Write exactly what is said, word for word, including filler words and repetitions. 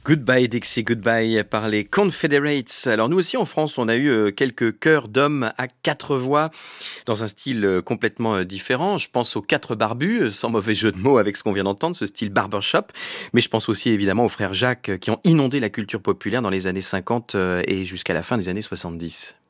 Goodbye Dixie, Goodbye par les Confederates. Alors nous aussi en France, on a eu euh, quelques chœurs d'hommes à quatre voix dans un style euh, complètement euh, différent. Je pense aux Quatre Barbus, euh, sans mauvais jeu de mots avec ce qu'on vient d'entendre, ce style barbershop. Mais je pense aussi évidemment aux frères Jacques euh, qui ont inondé la culture populaire dans les années cinquante euh, et jusqu'à la fin des années soixante-dix.